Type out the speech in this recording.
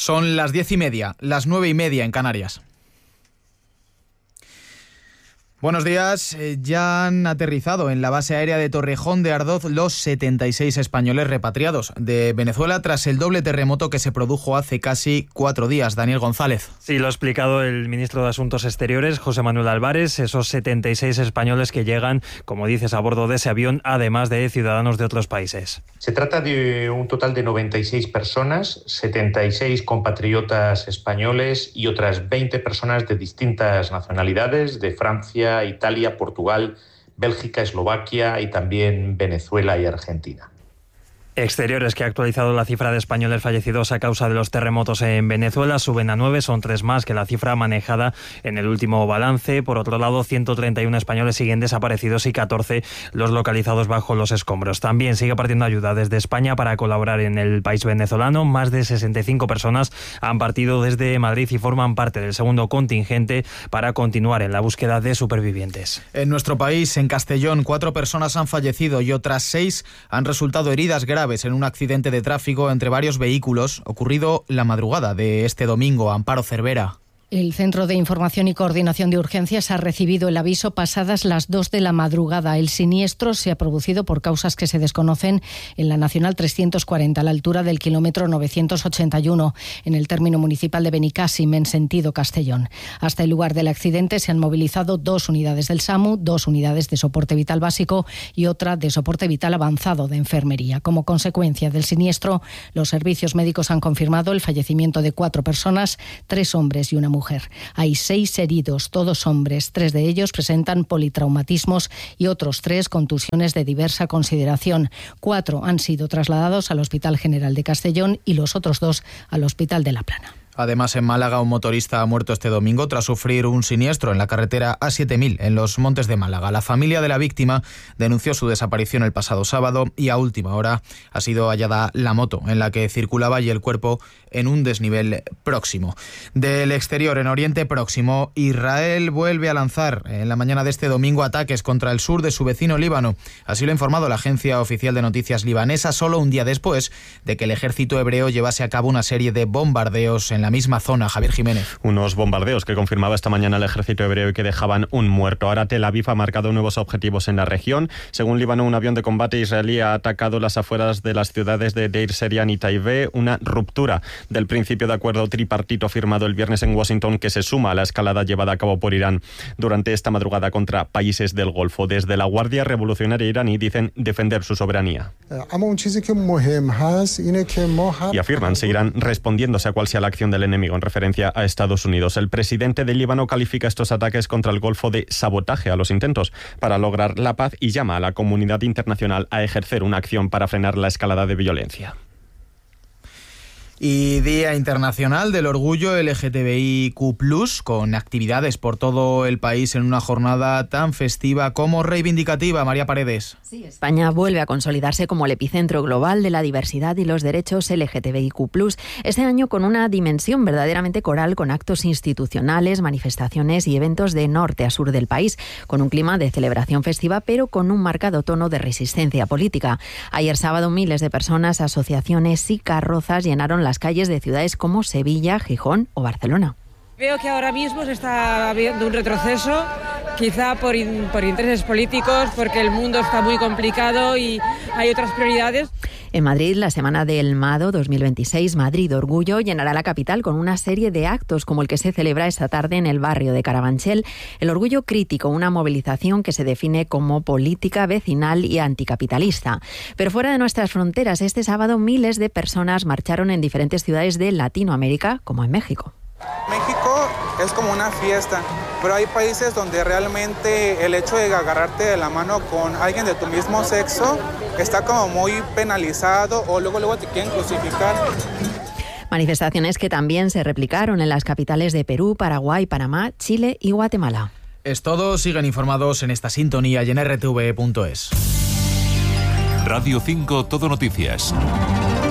Son las 10:30, las 9:30 en Canarias. Buenos días. Ya han aterrizado en la base aérea de Torrejón de Ardoz los 76 españoles repatriados de Venezuela tras el doble terremoto que se produjo hace casi 4 días. Daniel González. Sí, lo ha explicado el ministro de Asuntos Exteriores, José Manuel Álvarez. Esos 76 españoles que llegan, como dices, a bordo de ese avión, además de ciudadanos de otros países. Se trata de un total de 96 personas, 76 compatriotas españoles y otras 20 personas de distintas nacionalidades, de Francia, Italia, Portugal, Bélgica, Eslovaquia y también Venezuela y Argentina. Exteriores, que ha actualizado la cifra de españoles fallecidos a causa de los terremotos en Venezuela, suben a 9, son 3 más que la cifra manejada en el último balance. Por otro lado, 131 españoles siguen desaparecidos y 14 los localizados bajo los escombros. También sigue partiendo ayuda desde España para colaborar en el país venezolano. Más de 65 personas han partido desde Madrid y forman parte del segundo contingente para continuar en la búsqueda de supervivientes. En nuestro país, en Castellón, 4 personas han fallecido y otras 6 han resultado heridas graves en un accidente de tráfico entre varios vehículos ocurrido la madrugada de este domingo. Amparo Cervera. El Centro de Información y Coordinación de Urgencias ha recibido el aviso pasadas las 2 de la madrugada. El siniestro se ha producido por causas que se desconocen en la Nacional 340, a la altura del kilómetro 981, en el término municipal de Benicàssim, en sentido Castellón. Hasta el lugar del accidente se han movilizado 2 unidades del SAMU, 2 unidades de soporte vital básico y otra de soporte vital avanzado de enfermería. Como consecuencia del siniestro, los servicios médicos han confirmado el fallecimiento de 4 personas, 3 hombres y una mujer. Hay 6 heridos, todos hombres. 3 de ellos presentan politraumatismos y otros 3 contusiones de diversa consideración. 4 han sido trasladados al Hospital General de Castellón y los otros 2 al Hospital de La Plana. Además, en Málaga, un motorista ha muerto este domingo tras sufrir un siniestro en la carretera A7000, en los Montes de Málaga. La familia de la víctima denunció su desaparición el pasado sábado y a última hora ha sido hallada la moto en la que circulaba y el cuerpo en un desnivel próximo. Del exterior, en Oriente Próximo, Israel vuelve a lanzar en la mañana de este domingo ataques contra el sur de su vecino Líbano. Así lo ha informado la agencia oficial de noticias libanesa, solo un día después de que el ejército hebreo llevase a cabo una serie de bombardeos en la misma zona. Javier Jiménez. Unos bombardeos que confirmaba esta mañana el ejército hebreo y que dejaban un muerto. Ahora Tel Aviv ha marcado nuevos objetivos en la región. Según Líbano, un avión de combate israelí ha atacado las afueras de las ciudades de Deir Serian y Taibé, una ruptura del principio de acuerdo tripartito firmado el viernes en Washington, que se suma a la escalada llevada a cabo por Irán durante esta madrugada contra países del Golfo. Desde la Guardia Revolucionaria iraní dicen defender su soberanía. Y afirman seguirán respondiéndose a cual sea la acción del enemigo, en referencia a Estados Unidos. El presidente de Líbano califica estos ataques contra el Golfo de sabotaje a los intentos para lograr la paz y llama a la comunidad internacional a ejercer una acción para frenar la escalada de violencia. Y Día Internacional del Orgullo LGTBIQ+, con actividades por todo el país en una jornada tan festiva como reivindicativa. María Paredes. Sí, España vuelve a consolidarse como el epicentro global de la diversidad y los derechos LGTBIQ+, este año con una dimensión verdaderamente coral, con actos institucionales, manifestaciones y eventos de norte a sur del país, con un clima de celebración festiva, pero con un marcado tono de resistencia política. Ayer sábado, miles de personas, asociaciones y carrozas llenaron las calles de ciudades como Sevilla, Gijón o Barcelona. Veo que ahora mismo se está habiendo un retroceso, quizá por intereses políticos, porque el mundo está muy complicado y hay otras prioridades. En Madrid, la Semana del Mado 2026, Madrid Orgullo, llenará la capital con una serie de actos como el que se celebra esta tarde en el barrio de Carabanchel. El Orgullo Crítico, una movilización que se define como política, vecinal y anticapitalista. Pero fuera de nuestras fronteras, este sábado miles de personas marcharon en diferentes ciudades de Latinoamérica, como en México. México es como una fiesta, pero hay países donde realmente el hecho de agarrarte de la mano con alguien de tu mismo sexo está como muy penalizado o luego te quieren crucificar. Manifestaciones que también se replicaron en las capitales de Perú, Paraguay, Panamá, Chile y Guatemala. Es todo, siguen informados en esta sintonía y en rtve.es. Radio 5 Todo Noticias.